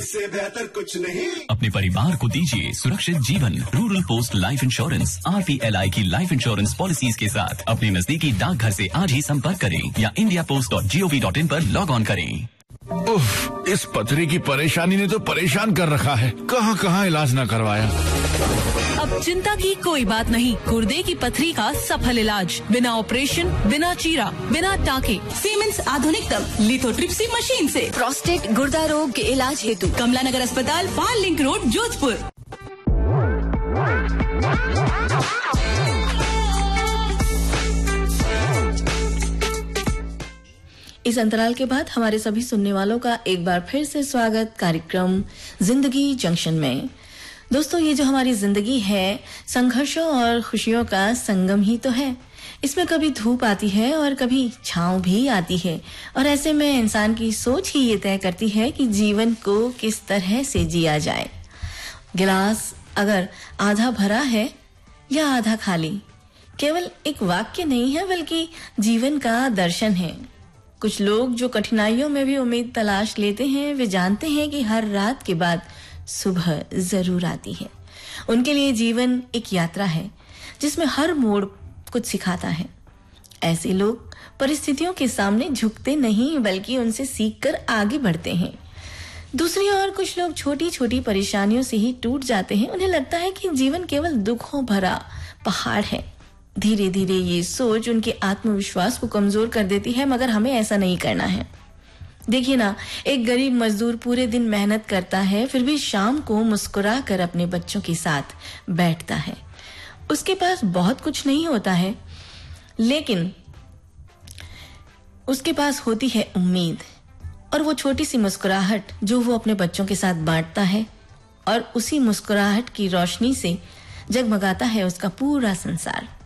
इससे बेहतर कुछ नहीं। अपने परिवार को दीजिए सुरक्षित जीवन। Rural post life insurance RPLI की लाइफ इंश्योरेंस पॉलिसीज के साथ अपने नजदीकी डाकघर से आज ही संपर्क करें या indiapost.gov.in पर लॉग ऑन करें। उफ, इस पथरी की परेशानी ने तो परेशान कर रखा है। कहाँ इलाज न करवाया। अब चिंता की कोई बात नहीं। गुर्दे की पथरी का सफल इलाज बिना ऑपरेशन, बिना चीरा, बिना टाके, सीमेंस आधुनिकतम लिथोट्रिप्सी मशीन से। प्रोस्टेट गुर्दा रोग के इलाज हेतु कमला नगर अस्पताल, पाल लिंक रोड, जोधपुर। इस अंतराल के बाद हमारे सभी सुनने वालों का एक बार फिर से स्वागत कार्यक्रम जिंदगी जंक्शन में। दोस्तों, ये जो हमारी जिंदगी है संघर्षों और खुशियों का संगम ही तो है। इसमें कभी धूप आती है और कभी छांव भी आती है, और ऐसे में इंसान की सोच ही ये तय करती है कि जीवन को किस तरह से जिया जाए। गिलास अगर आधा भरा है या आधा खाली, केवल एक वाक्य नहीं है बल्कि जीवन का दर्शन है। कुछ लोग जो कठिनाइयों में भी उम्मीद तलाश लेते हैं, वे जानते हैं कि हर रात के बाद सुबह जरूर आती है। उनके लिए जीवन एक यात्रा है जिसमें हर मोड़ कुछ सिखाता है। ऐसे लोग परिस्थितियों के सामने झुकते नहीं बल्कि उनसे सीखकर आगे बढ़ते हैं। दूसरी ओर कुछ लोग छोटी छोटी परेशानियों से ही टूट जाते हैं। उन्हें लगता है कि जीवन केवल दुखों भरा पहाड़ है। धीरे धीरे ये सोच उनके आत्मविश्वास को कमजोर कर देती है, मगर हमें ऐसा नहीं करना है। देखिए ना, एक गरीब मजदूर पूरे दिन मेहनत करता है, फिर भी शाम को मुस्कुरा कर अपने बच्चों के साथ बैठता है। उसके पास बहुत कुछ नहीं होता है, लेकिन उसके पास होती है उम्मीद, और वो छोटी सी मुस्कुराहट जो वो अपने बच्चों के साथ बांटता है, और उसी मुस्कुराहट की रोशनी से जगमगाता है उसका पूरा संसार।